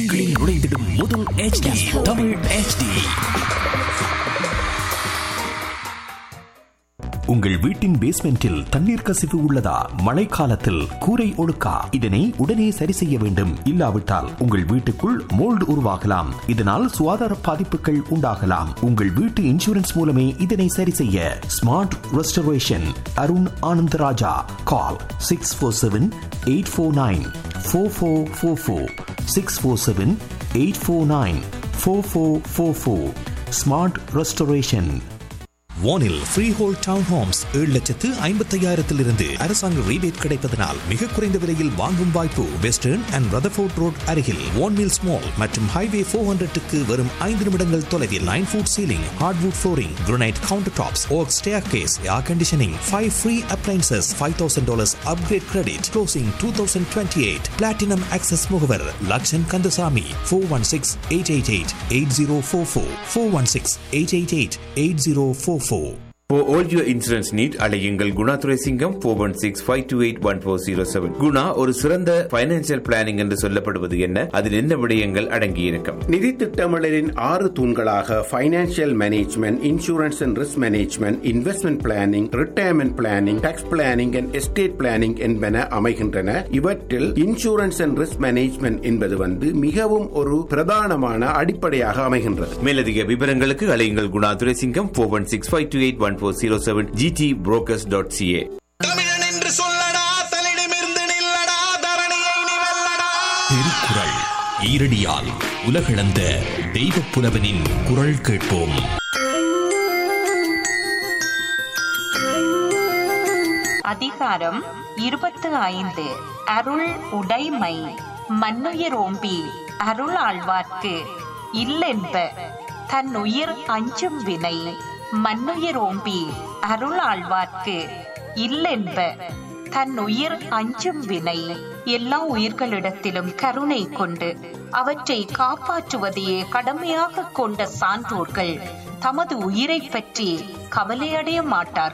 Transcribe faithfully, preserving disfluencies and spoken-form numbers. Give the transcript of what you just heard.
உங்களின் நுழைந்திடும் முதல் H D Tamil H D. உங்கள் வீட்டின் பேஸ்மெண்டில் தண்ணீர் கசிவு உள்ளதா? மழைக்காலத்தில் கூரை ஒழுக்கா? இதனை உடனே சரி செய்ய வேண்டும். இல்லாவிட்டால் உங்கள் வீட்டுக்குள் மோல்டு உருவாகலாம். இதனால் சுகாதார பாதிப்புகள் உண்டாகலாம். உங்கள் வீட்டு இன்சூரன்ஸ் மூலமே இதனை சரி செய்ய. Smart restoration Arun Anandaraja. கால் six four seven eight four nine four four four four six four seven eight four nine four four four four. Smart restoration. வானில் ஃப்ரீஹோல்ட் டவுன் ஹோம்ஸ் ஏழு லட்சத்து ஐம்பத்தையாயிரத்திலிருந்து அரசாங்க ரீபேட் கிடைப்பதனால் மிக குறைந்த விலையில் வாங்கும் வாய்ப்பு. வெஸ்டர்ன் அண்ட் ரதர்ஃபோர்ட் ரோட் அருகில் வான்மில்ஸ் மால் மற்றும் ஹைவே ஃபோர் ஹண்ட்ரட்டுக்கு வரும் ஐந்து நிமிடங்கள் தொலைவில். Nine food ceiling, hardwood flooring, granite counter tops, okay staircase, air conditioning, five free appliances, five thousand dollars upgrade credit. Closing two thousand twenty eight. Platinum access முகவர் Lakshan Kandasamy. Four one six eight eight eight eight zero four four four one six eight eight eight eight zero four four. For all your insurance need, அழையுங்கள் Guna Thuraisingam four one six five two eight one four zero seven. Guna ஒரு சிறந்த financial planning என்று சொல்லப்படுவது என்ன? அதில் என்ன விடயங்கள் அடங்கியிருக்கும்? நிதி திட்டமிடலின் ஆறு தூண்களாக financial management, insurance and risk management, investment planning, retirement planning, tax planning and estate planning என்பன அமைகின்றன. இவற்றில் இன்சூரன்ஸ் அண்ட் ரிஸ்க் மேனேஜ்மெண்ட் என்பது வந்து மிகவும் ஒரு பிரதானமான அடிப்படையாக அமைகின்றது. மேலதிக விவரங்களுக்கு அழையுங்கள் Guna Thuraisingam four one six five two eight one four zero seven. G D brokers dot C A. தமிழன் என்று சொல்லடா, தலிடமிருந்து நில்லடா, தரணியை நீ வெல்லடா. திருக்குறள் ஈரடியால் உலகளந்த தெய்வப் புலவனின் குரல் கேட்போம். அதிகாரம் இருபத்து ஐந்து. அருள் உடைமை. மன்னுயிர் ஓம்பி அருள் ஆழ்வார்க்கு இல்லென்ப தன் உயிர் அஞ்சும் வினை. மன்னுயிர் ஓம்பி அருள் ஆழ்வார்க்கு இல்லென்ப தன் உயிர் அஞ்சும் வினை. எல்லா உயிர்களிடத்திலும் கருணை கொண்டு அவற்றை காப்பாற்றுவதையே கடமையாக கொண்ட சான்றோர்கள் தமது உயிரை பற்றி கவலையடைய மாட்டார்கள்.